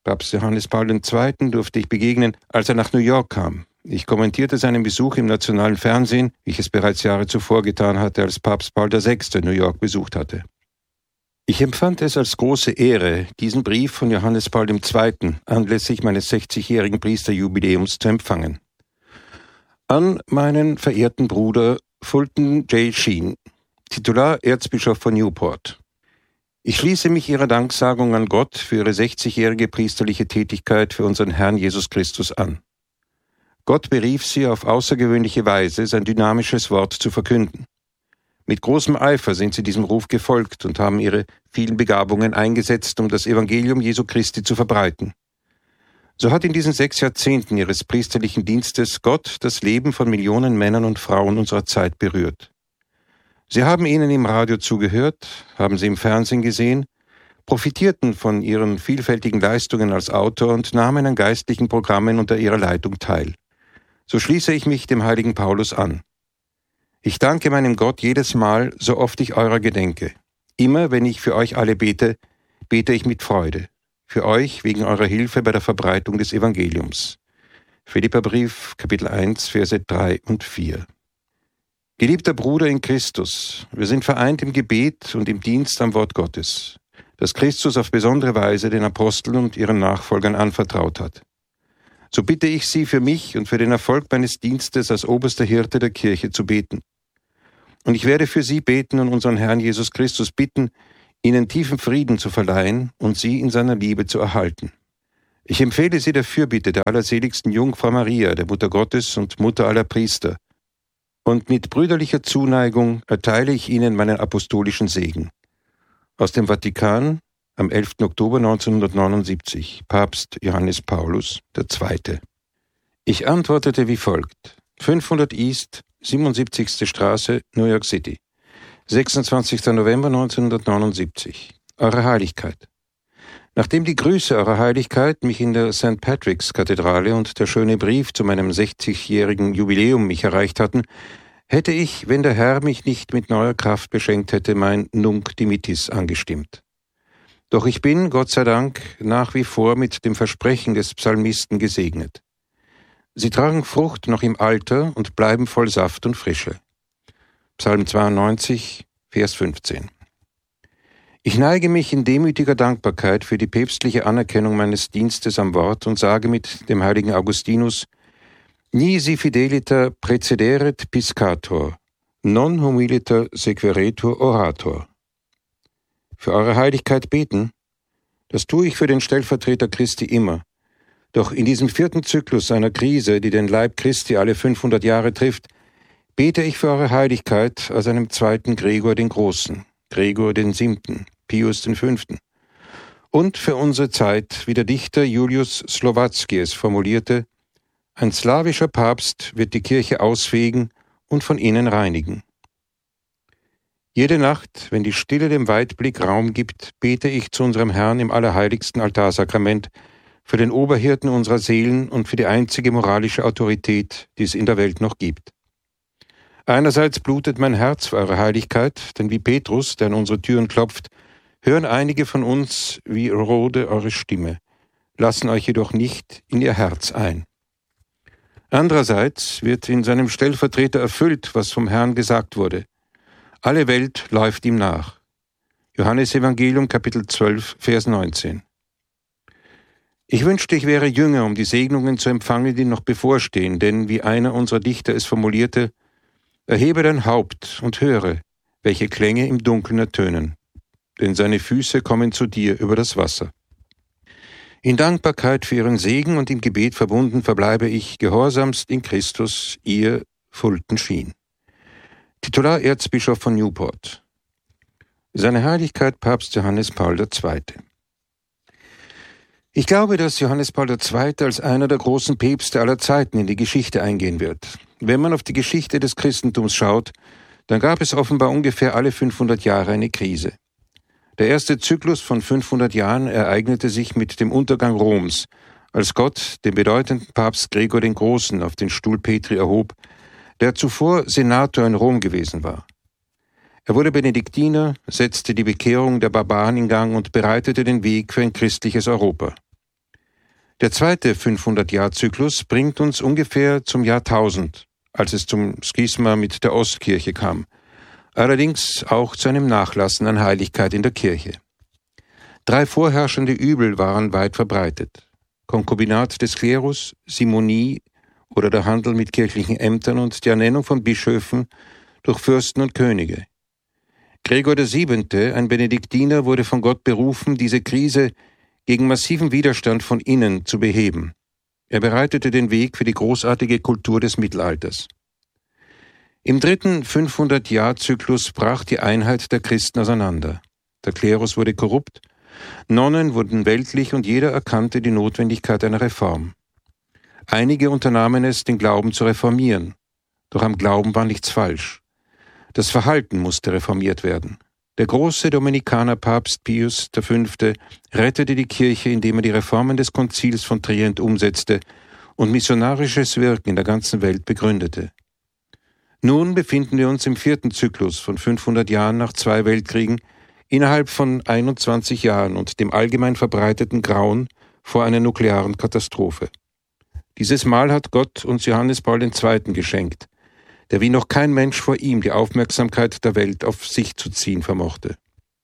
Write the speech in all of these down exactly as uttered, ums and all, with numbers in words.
Papst Johannes Paul der Zweite durfte ich begegnen, als er nach New York kam. Ich kommentierte seinen Besuch im nationalen Fernsehen, wie ich es bereits Jahre zuvor getan hatte, als Papst Paul der Sechste New York besucht hatte. Ich empfand es als große Ehre, diesen Brief von Johannes Paul der Zweite anlässlich meines sechzigjährigen Priesterjubiläums zu empfangen. An meinen verehrten Bruder Fulton J. Sheen, Titular Erzbischof von Newport. Ich schließe mich Ihrer Danksagung an Gott für Ihre sechzigjährige priesterliche Tätigkeit für unseren Herrn Jesus Christus an. Gott berief Sie auf außergewöhnliche Weise, sein dynamisches Wort zu verkünden. Mit großem Eifer sind Sie diesem Ruf gefolgt und haben Ihre vielen Begabungen eingesetzt, um das Evangelium Jesu Christi zu verbreiten. So hat in diesen sechs Jahrzehnten Ihres priesterlichen Dienstes Gott das Leben von Millionen Männern und Frauen unserer Zeit berührt. Sie haben ihnen im Radio zugehört, haben sie im Fernsehen gesehen, profitierten von ihren vielfältigen Leistungen als Autor und nahmen an geistlichen Programmen unter ihrer Leitung teil. So schließe ich mich dem heiligen Paulus an. Ich danke meinem Gott jedes Mal, so oft ich eurer gedenke. Immer, wenn ich für euch alle bete, bete ich mit Freude. Für euch wegen eurer Hilfe bei der Verbreitung des Evangeliums. Philipperbrief, Kapitel eins, Verse drei und vier. Geliebter Bruder in Christus, wir sind vereint im Gebet und im Dienst am Wort Gottes, das Christus auf besondere Weise den Aposteln und ihren Nachfolgern anvertraut hat. So bitte ich Sie, für mich und für den Erfolg meines Dienstes als oberster Hirte der Kirche zu beten. Und ich werde für Sie beten und unseren Herrn Jesus Christus bitten, Ihnen tiefen Frieden zu verleihen und Sie in seiner Liebe zu erhalten. Ich empfehle Sie der Fürbitte der allerseligsten Jungfrau Maria, der Mutter Gottes und Mutter aller Priester, und mit brüderlicher Zuneigung erteile ich Ihnen meinen apostolischen Segen. Aus dem Vatikan am elften Oktober neunzehnhundertneunundsiebzig, Papst Johannes Paulus der Zweite. Ich antwortete wie folgt: fünfhundert East, siebenundsiebzigste Straße, New York City, sechsundzwanzigster November neunzehnhundertneunundsiebzig. Eure Heiligkeit. Nachdem die Grüße Eurer Heiligkeit mich in der Sankt Patrick's Kathedrale und der schöne Brief zu meinem sechzigjährigen Jubiläum mich erreicht hatten, hätte ich, wenn der Herr mich nicht mit neuer Kraft beschenkt hätte, mein Nunc Dimittis angestimmt. Doch ich bin, Gott sei Dank, nach wie vor mit dem Versprechen des Psalmisten gesegnet. Sie tragen Frucht noch im Alter und bleiben voll Saft und Frische. Psalm zweiundneunzig, Vers fünfzehn. Ich neige mich in demütiger Dankbarkeit für die päpstliche Anerkennung meines Dienstes am Wort und sage mit dem heiligen Augustinus: Nisi fideliter precederet piscator, non humiliter sequeretur orator. Für eure Heiligkeit beten, das tue ich für den Stellvertreter Christi immer. Doch in diesem vierten Zyklus einer Krise, die den Leib Christi alle fünfhundert Jahre trifft, bete ich für eure Heiligkeit als einem zweiten Gregor den Großen, Gregor den Siebten, Pius den Fünften. Und für unsere Zeit, wie der Dichter Julius Slowatzki es formulierte: Ein slawischer Papst wird die Kirche ausfegen und von innen reinigen. Jede Nacht, wenn die Stille dem Weitblick Raum gibt, bete ich zu unserem Herrn im allerheiligsten Altarsakrament für den Oberhirten unserer Seelen und für die einzige moralische Autorität, die es in der Welt noch gibt. Einerseits blutet mein Herz für eure Heiligkeit, denn wie Petrus, der an unsere Türen klopft, hören einige von uns wie Rode eure Stimme, lassen euch jedoch nicht in ihr Herz ein. Andererseits wird in seinem Stellvertreter erfüllt, was vom Herrn gesagt wurde. Alle Welt läuft ihm nach. Johannes Evangelium, Kapitel zwölf, Vers neunzehn. Ich wünschte, ich wäre jünger, um die Segnungen zu empfangen, die noch bevorstehen, denn, wie einer unserer Dichter es formulierte, erhebe dein Haupt und höre, welche Klänge im Dunkeln ertönen, denn seine Füße kommen zu dir über das Wasser. In Dankbarkeit für ihren Segen und im Gebet verbunden verbleibe ich gehorsamst in Christus, ihr Fulton Sheen. Titular Erzbischof von Newport. Seine Heiligkeit Papst Johannes Paul der Zweite. Ich glaube, dass Johannes Paul der Zweite als einer der großen Päpste aller Zeiten in die Geschichte eingehen wird. Wenn man auf die Geschichte des Christentums schaut, dann gab es offenbar ungefähr alle fünfhundert Jahre eine Krise. Der erste Zyklus von fünfhundert Jahren ereignete sich mit dem Untergang Roms, als Gott den bedeutenden Papst Gregor den Großen auf den Stuhl Petri erhob, der zuvor Senator in Rom gewesen war. Er wurde Benediktiner, setzte die Bekehrung der Barbaren in Gang und bereitete den Weg für ein christliches Europa. Der zweite fünfhundert-Jahr-Zyklus bringt uns ungefähr zum Jahrtausend, als es zum Schisma mit der Ostkirche kam, allerdings auch zu einem Nachlassen an Heiligkeit in der Kirche. Drei vorherrschende Übel waren weit verbreitet: Konkubinat des Klerus, Simonie oder der Handel mit kirchlichen Ämtern und die Ernennung von Bischöfen durch Fürsten und Könige. Gregor der Siebente, ein Benediktiner, wurde von Gott berufen, diese Krise gegen massiven Widerstand von innen zu beheben. Er bereitete den Weg für die großartige Kultur des Mittelalters. Im dritten fünfhundert-Jahr-Zyklus brach die Einheit der Christen auseinander. Der Klerus wurde korrupt, Nonnen wurden weltlich und jeder erkannte die Notwendigkeit einer Reform. Einige unternahmen es, den Glauben zu reformieren. Doch am Glauben war nichts falsch. Das Verhalten musste reformiert werden. Der große Dominikanerpapst Pius der Fünfte rettete die Kirche, indem er die Reformen des Konzils von Trient umsetzte und missionarisches Wirken in der ganzen Welt begründete. Nun befinden wir uns im vierten Zyklus von fünfhundert Jahren nach zwei Weltkriegen, innerhalb von einundzwanzig Jahren und dem allgemein verbreiteten Grauen vor einer nuklearen Katastrophe. Dieses Mal hat Gott uns Johannes Paul der Zweite geschenkt, der wie noch kein Mensch vor ihm die Aufmerksamkeit der Welt auf sich zu ziehen vermochte.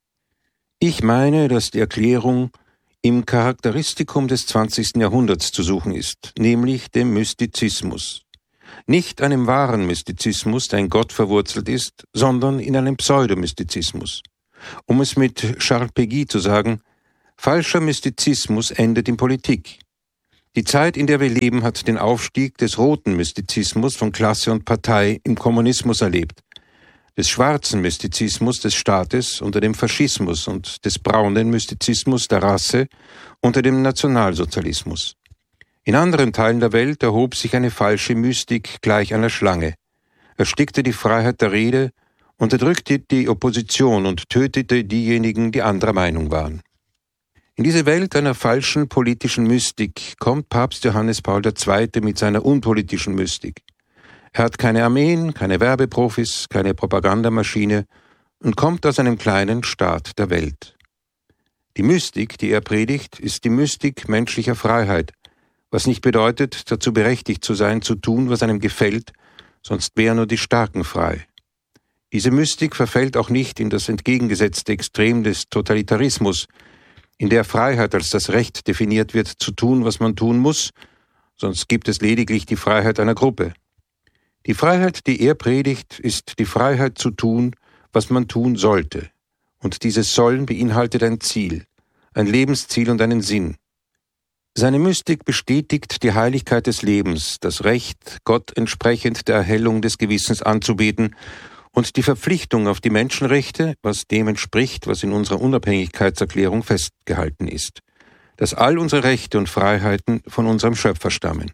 Ich meine, dass die Erklärung im Charakteristikum des zwanzigsten Jahrhunderts zu suchen ist, nämlich dem Mystizismus. Nicht einem wahren Mystizismus, der in Gott verwurzelt ist, sondern in einem Pseudomystizismus. Um es mit Charles Péguy zu sagen: Falscher Mystizismus endet in Politik. Die Zeit, in der wir leben, hat den Aufstieg des roten Mystizismus von Klasse und Partei im Kommunismus erlebt, des schwarzen Mystizismus des Staates unter dem Faschismus und des braunen Mystizismus der Rasse unter dem Nationalsozialismus. In anderen Teilen der Welt erhob sich eine falsche Mystik gleich einer Schlange, erstickte die Freiheit der Rede, unterdrückte die Opposition und tötete diejenigen, die anderer Meinung waren. In diese Welt einer falschen politischen Mystik kommt Papst Johannes Paul der Zweite mit seiner unpolitischen Mystik. Er hat keine Armeen, keine Werbeprofis, keine Propagandamaschine und kommt aus einem kleinen Staat der Welt. Die Mystik, die er predigt, ist die Mystik menschlicher Freiheit, was nicht bedeutet, dazu berechtigt zu sein, zu tun, was einem gefällt, sonst wären nur die Starken frei. Diese Mystik verfällt auch nicht in das entgegengesetzte Extrem des Totalitarismus, in der Freiheit als das Recht definiert wird, zu tun, was man tun muss, sonst gibt es lediglich die Freiheit einer Gruppe. Die Freiheit, die er predigt, ist die Freiheit zu tun, was man tun sollte. Und dieses Sollen beinhaltet ein Ziel, ein Lebensziel und einen Sinn. Seine Mystik bestätigt die Heiligkeit des Lebens, das Recht, Gott entsprechend der Erhellung des Gewissens anzubeten und die Verpflichtung auf die Menschenrechte, was dem entspricht, was in unserer Unabhängigkeitserklärung festgehalten ist, dass all unsere Rechte und Freiheiten von unserem Schöpfer stammen.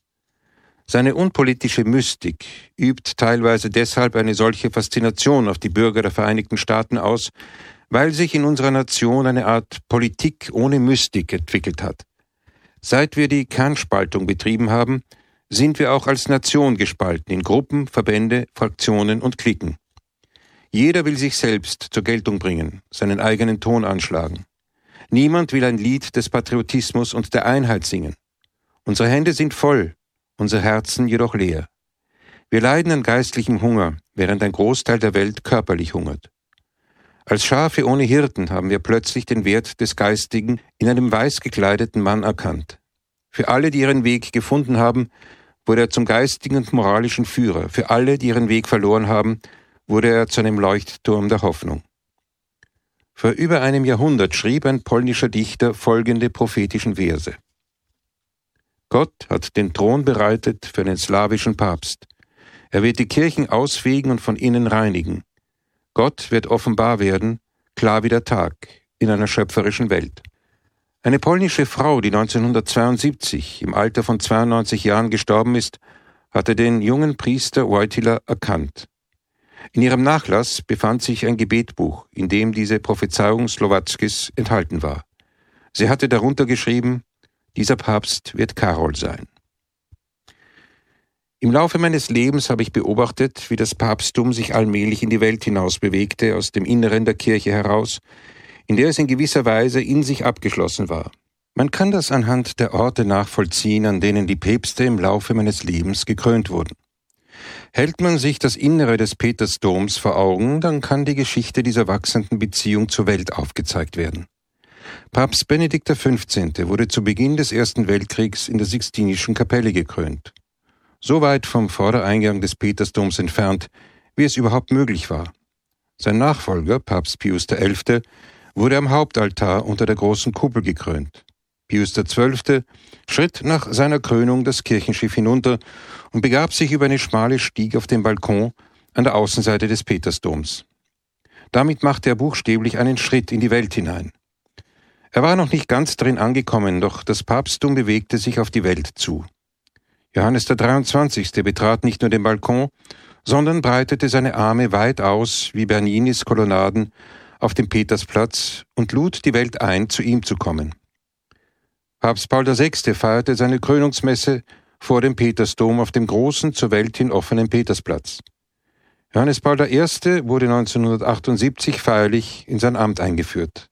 Seine unpolitische Mystik übt teilweise deshalb eine solche Faszination auf die Bürger der Vereinigten Staaten aus, weil sich in unserer Nation eine Art Politik ohne Mystik entwickelt hat. Seit wir die Kernspaltung betrieben haben, sind wir auch als Nation gespalten in Gruppen, Verbände, Fraktionen und Cliquen. Jeder will sich selbst zur Geltung bringen, seinen eigenen Ton anschlagen. Niemand will ein Lied des Patriotismus und der Einheit singen. Unsere Hände sind voll, unsere Herzen jedoch leer. Wir leiden an geistlichem Hunger, während ein Großteil der Welt körperlich hungert. Als Schafe ohne Hirten haben wir plötzlich den Wert des Geistigen in einem weiß gekleideten Mann erkannt. Für alle, die ihren Weg gefunden haben, wurde er zum geistigen und moralischen Führer. Für alle, die ihren Weg verloren haben, wurde er zu einem Leuchtturm der Hoffnung. Vor über einem Jahrhundert schrieb ein polnischer Dichter folgende prophetischen Verse. Gott hat den Thron bereitet für einen slawischen Papst. Er wird die Kirchen ausfegen und von innen reinigen. Gott wird offenbar werden, klar wie der Tag, in einer schöpferischen Welt. Eine polnische Frau, die neunzehnhundertzweiundsiebzig im Alter von zweiundneunzig Jahren gestorben ist, hatte den jungen Priester Wojtyla erkannt. In ihrem Nachlass befand sich ein Gebetbuch, in dem diese Prophezeiung Slowackis enthalten war. Sie hatte darunter geschrieben: Dieser Papst wird Karol sein. Im Laufe meines Lebens habe ich beobachtet, wie das Papsttum sich allmählich in die Welt hinaus bewegte, aus dem Inneren der Kirche heraus, in der es in gewisser Weise in sich abgeschlossen war. Man kann das anhand der Orte nachvollziehen, an denen die Päpste im Laufe meines Lebens gekrönt wurden. Hält man sich das Innere des Petersdoms vor Augen, dann kann die Geschichte dieser wachsenden Beziehung zur Welt aufgezeigt werden. Papst Benedikt der Fünfzehnte wurde zu Beginn des Ersten Weltkriegs in der Sixtinischen Kapelle gekrönt. So weit vom Vordereingang des Petersdoms entfernt, wie es überhaupt möglich war. Sein Nachfolger, Papst Pius der Elfte, wurde am Hauptaltar unter der großen Kuppel gekrönt. Pius der Zwölfte schritt nach seiner Krönung das Kirchenschiff hinunter und begab sich über eine schmale Stiege auf den Balkon an der Außenseite des Petersdoms. Damit machte er buchstäblich einen Schritt in die Welt hinein. Er war noch nicht ganz drin angekommen, doch das Papsttum bewegte sich auf die Welt zu. Johannes der Dreiundzwanzigste betrat nicht nur den Balkon, sondern breitete seine Arme weit aus wie Bernini's Kolonnaden auf dem Petersplatz und lud die Welt ein, zu ihm zu kommen. Papst Paul der Sechste feierte seine Krönungsmesse vor dem Petersdom auf dem großen, zur Welt hin offenen Petersplatz. Johannes Paul der Erste wurde neunzehnhundertachtundsiebzig feierlich in sein Amt eingeführt.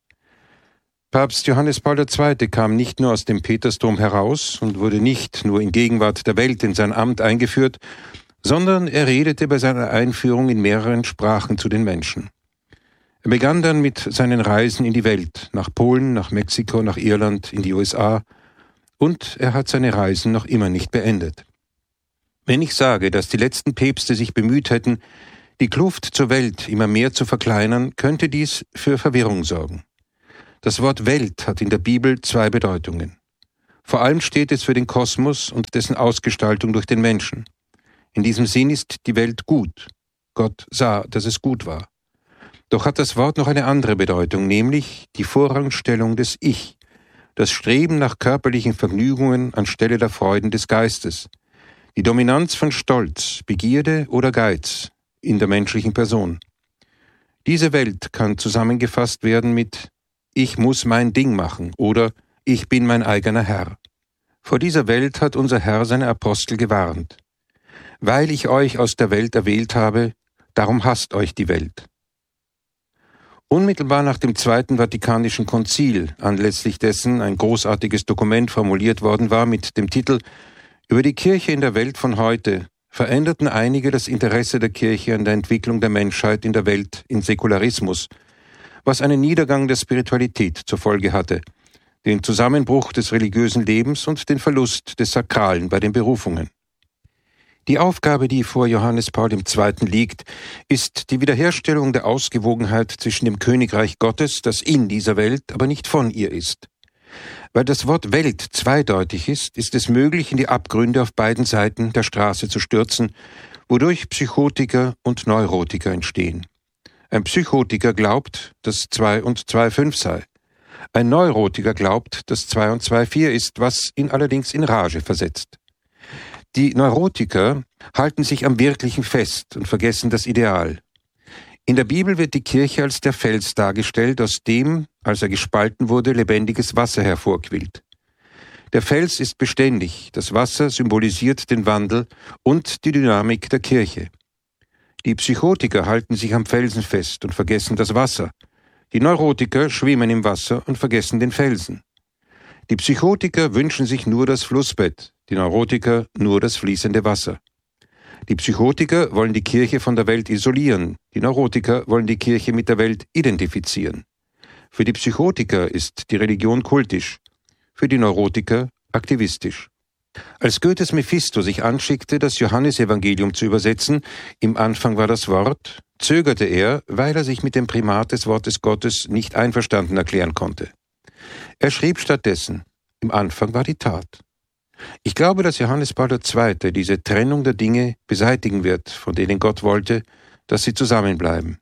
Papst Johannes Paul der Zweite kam nicht nur aus dem Petersdom heraus und wurde nicht nur in Gegenwart der Welt in sein Amt eingeführt, sondern er redete bei seiner Einführung in mehreren Sprachen zu den Menschen. Er begann dann mit seinen Reisen in die Welt, nach Polen, nach Mexiko, nach Irland, in die U S A, und er hat seine Reisen noch immer nicht beendet. Wenn ich sage, dass die letzten Päpste sich bemüht hätten, die Kluft zur Welt immer mehr zu verkleinern, könnte dies für Verwirrung sorgen. Das Wort Welt hat in der Bibel zwei Bedeutungen. Vor allem steht es für den Kosmos und dessen Ausgestaltung durch den Menschen. In diesem Sinn ist die Welt gut. Gott sah, dass es gut war. Doch hat das Wort noch eine andere Bedeutung, nämlich die Vorrangstellung des Ich, das Streben nach körperlichen Vergnügungen anstelle der Freuden des Geistes, die Dominanz von Stolz, Begierde oder Geiz in der menschlichen Person. Diese Welt kann zusammengefasst werden mit Ich muss mein Ding machen oder Ich bin mein eigener Herr. Vor dieser Welt hat unser Herr seine Apostel gewarnt. Weil ich euch aus der Welt erwählt habe, darum hasst euch die Welt. Unmittelbar nach dem Zweiten Vatikanischen Konzil, anlässlich dessen ein großartiges Dokument formuliert worden war mit dem Titel Über die Kirche in der Welt von heute, veränderten einige das Interesse der Kirche an der Entwicklung der Menschheit in der Welt in Säkularismus, was einen Niedergang der Spiritualität zur Folge hatte, den Zusammenbruch des religiösen Lebens und den Verlust des Sakralen bei den Berufungen. Die Aufgabe, die vor Johannes Paul der Zweite liegt, ist die Wiederherstellung der Ausgewogenheit zwischen dem Königreich Gottes, das in dieser Welt, aber nicht von ihr ist. Weil das Wort Welt zweideutig ist, ist es möglich, in die Abgründe auf beiden Seiten der Straße zu stürzen, wodurch Psychotiker und Neurotiker entstehen. Ein Psychotiker glaubt, dass zwei und zwei fünf sei. Ein Neurotiker glaubt, dass zwei und zwei vier ist, was ihn allerdings in Rage versetzt. Die Neurotiker halten sich am Wirklichen fest und vergessen das Ideal. In der Bibel wird die Kirche als der Fels dargestellt, aus dem, als er gespalten wurde, lebendiges Wasser hervorquillt. Der Fels ist beständig, das Wasser symbolisiert den Wandel und die Dynamik der Kirche. Die Psychotiker halten sich am Felsen fest und vergessen das Wasser. Die Neurotiker schwimmen im Wasser und vergessen den Felsen. Die Psychotiker wünschen sich nur das Flussbett, die Neurotiker nur das fließende Wasser. Die Psychotiker wollen die Kirche von der Welt isolieren, die Neurotiker wollen die Kirche mit der Welt identifizieren. Für die Psychotiker ist die Religion kultisch, für die Neurotiker aktivistisch. Als Goethes Mephisto sich anschickte, das Johannesevangelium zu übersetzen, im Anfang war das Wort, zögerte er, weil er sich mit dem Primat des Wortes Gottes nicht einverstanden erklären konnte. Er schrieb stattdessen, im Anfang war die Tat. Ich glaube, dass Johannes Paul der Zweite diese Trennung der Dinge beseitigen wird, von denen Gott wollte, dass sie zusammenbleiben.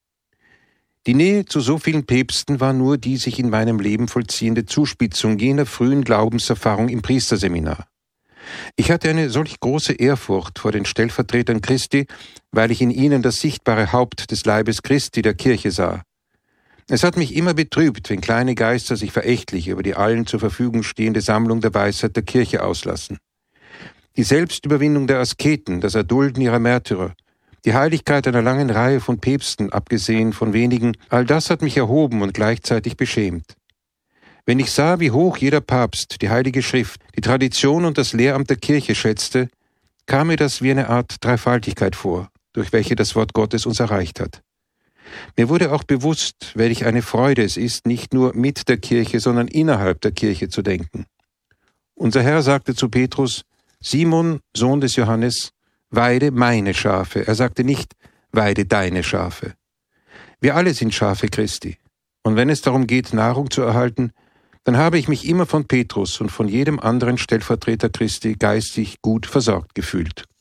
Die Nähe zu so vielen Päpsten war nur die sich in meinem Leben vollziehende Zuspitzung jener frühen Glaubenserfahrung im Priesterseminar. Ich hatte eine solch große Ehrfurcht vor den Stellvertretern Christi, weil ich in ihnen das sichtbare Haupt des Leibes Christi der Kirche sah. Es hat mich immer betrübt, wenn kleine Geister sich verächtlich über die allen zur Verfügung stehende Sammlung der Weisheit der Kirche auslassen. Die Selbstüberwindung der Asketen, das Erdulden ihrer Märtyrer, die Heiligkeit einer langen Reihe von Päpsten, abgesehen von wenigen, all das hat mich erhoben und gleichzeitig beschämt. Wenn ich sah, wie hoch jeder Papst die Heilige Schrift, die Tradition und das Lehramt der Kirche schätzte, kam mir das wie eine Art Dreifaltigkeit vor, durch welche das Wort Gottes uns erreicht hat. Mir wurde auch bewusst, welch eine Freude es ist, nicht nur mit der Kirche, sondern innerhalb der Kirche zu denken. Unser Herr sagte zu Petrus: Simon, Sohn des Johannes, weide meine Schafe. Er sagte nicht, weide deine Schafe. Wir alle sind Schafe Christi. Und wenn es darum geht, Nahrung zu erhalten, dann habe ich mich immer von Petrus und von jedem anderen Stellvertreter Christi geistig gut versorgt gefühlt.